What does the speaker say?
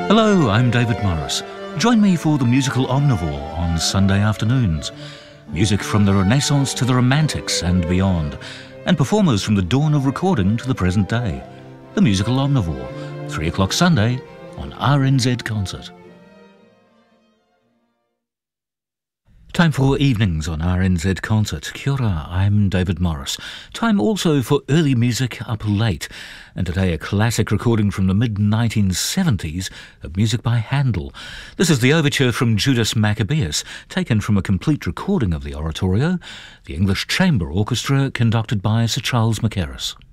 Hello, I'm David Morris. Join me for the musical Omnivore on Sunday afternoons. Music from the Renaissance to the Romantics and beyond, and performers from the dawn of recording to the present day. The musical Omnivore, 3 o'clock Sunday on RNZ Concert. Time for evenings on RNZ Concert. Kia ora, I'm David Morris. Time also for early music up late. And today a classic recording from the mid-1970s of music by Handel. This is the overture from Judas Maccabeus, taken from a complete recording of the oratorio, the English Chamber Orchestra conducted by Sir Charles Mackerras.